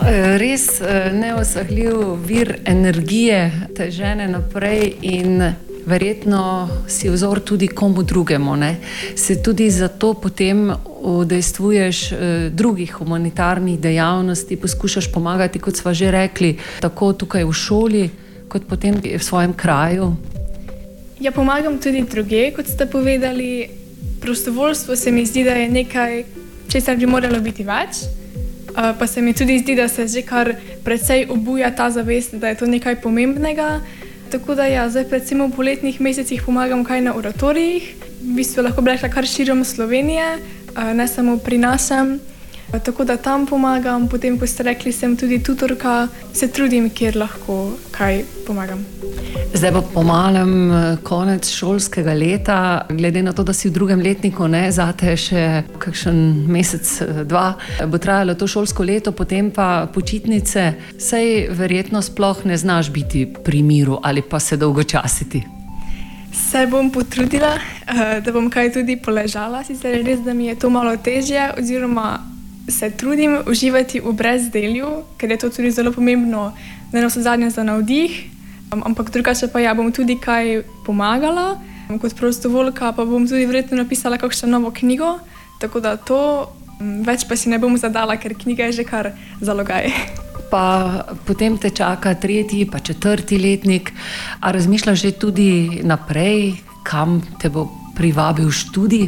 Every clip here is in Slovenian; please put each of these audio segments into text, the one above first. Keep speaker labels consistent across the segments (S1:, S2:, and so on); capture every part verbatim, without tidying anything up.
S1: Res neosahljiv vir energije te žene naprej in verjetno si vzor tudi komu drugemu, ne? Se tudi zato potem udejstvuješ drugih humanitarnih dejavnosti, poskušaš pomagati, kot sva že rekli, tako tukaj v šoli, kot potem v svojem kraju?
S2: Ja, pomagam tudi druge, kot ste povedali. Prostovoljstvo se mi zdi, da je nekaj, česar bi moralo biti več. Pa se mi tudi zdi, da se že kar precej obuja ta zavest, da je to nekaj pomembnega. Tako da ja, zdaj predvsem v poletnih mesecih pomagam kaj na oratorijih. V bistvu lahko bi rekla kar širom Slovenije, ne samo pri nas. Tako da tam pomagam, potem, ko ste rekli, sem tudi tutorka, se trudim, kjer lahko kaj pomagam.
S1: Zdaj pa pomalem konec šolskega leta, glede na to, da si v drugem letniku, ne, zate še kakšen mesec, dva, bo trajalo to šolsko leto, potem pa počitnice, saj verjetno sploh ne znaš biti pri miru ali pa se dolgočasiti.
S2: Se bom potrudila, da bom kaj tudi poležala, sicer je res, da mi je to malo težje, oziroma se trudim uživati v brezdelju, ker je to tudi zelo pomembno, da navsezadnje za navdih. Ampak drugače pa ja, bom tudi kaj pomagala, kot prostovoljka pa bom tudi verjetno napisala kakšno novo knjigo, tako da to več pa si ne bom zadala, ker knjiga je že kar zalogaj.
S1: Pa potem te čaka tretji, pa četrti letnik. A razmišljaš že tudi naprej, kam te bo privabil študij?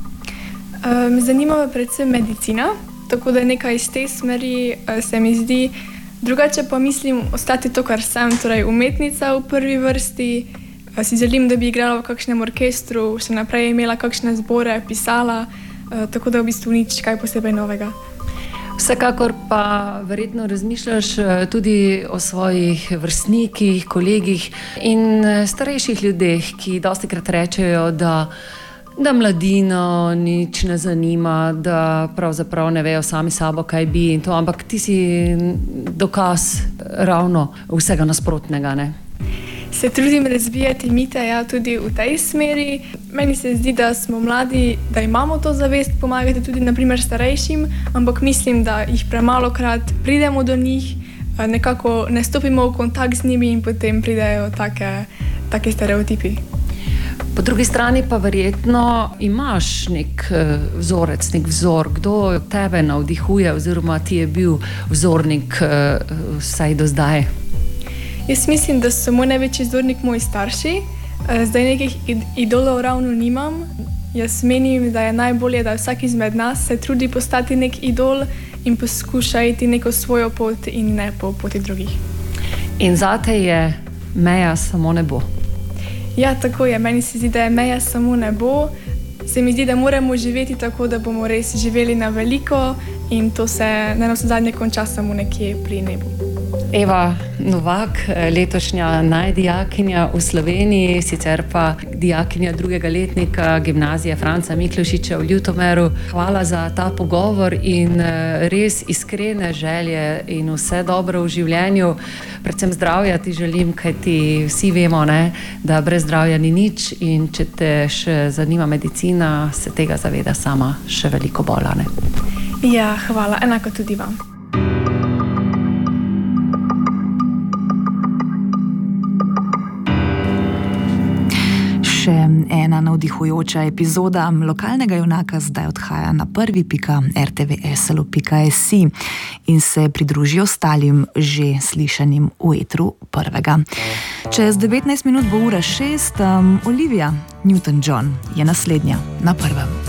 S2: Um, zanima me predvsem medicina, tako da nekaj iz te smeri se mi zdi. Drugače pa mislim ostati to, kar sem, torej umetnica v prvi vrsti. Si želim, da bi igrala v kakšnem orkestru, še naprej imela kakšne zbore, pisala, tako da v bistvu nič kaj posebej novega.
S1: Vsekakor pa verjetno razmišljaš tudi o svojih vrstnikih, kolegih in starejših ljudeh, ki dostikrat rečejo, da da mladino nič ne zanima, da pravzaprav ne vejo sami sabo, kaj bi in to, ampak ti si dokaz ravno vsega nasprotnega, ne?
S2: Se trudim razvijati mite, ja, tudi v tej smeri. Meni se zdi, da smo mladi, da imamo to zavest pomagati tudi na primer starejšim, ampak mislim, da jih premalokrat pridemo do njih, nekako ne stopimo v kontakt z njimi in potem pridejo take, take stereotipi.
S1: Po drugi strani pa verjetno imaš nek vzorec, nek vzor, kdo tebe navdihuje oziroma ti je bil vzornik vsaj do zdaj?
S2: Jaz mislim, da so moj največji vzornik moji starši. Zdaj nekih idolov ravno nimam. Jaz menim, da je najbolje, da vsak izmed nas se trudi postati nek idol in poskuša iti neko svojo pot in ne po poti drugih.
S1: In zate je meja samo nebo?
S2: Ja, tako je. Meni se zdi, da je meja samo nebo. Se mi zdi, da moramo živeti tako, da bomo res živeli na veliko in to se ne navsezadnje konča samo nekje pri nebu.
S1: Eva Novak, letošnja najdijakinja v Sloveniji, sicer pa dijakinja drugega letnika gimnazije Franca Miklošiča v Ljutomeru. Hvala za ta pogovor in res iskrene želje in vse dobro v življenju. Predvsem zdravja ti želim, kajti vsi vemo, ne, da brez zdravja ni nič in če te še zanima medicina, se tega zaveda sama še veliko bolj, ne?
S2: Ja, hvala. Enako tudi vam.
S3: Še ena navdihujoča epizoda lokalnega junaka zdaj odhaja na prvi pika er te ve eselo pika si in se pridruži ostalim že slišanim v etru prvega. Čez devetnajst minut bo ura šest, um, Olivia Newton-John je naslednja na prvem.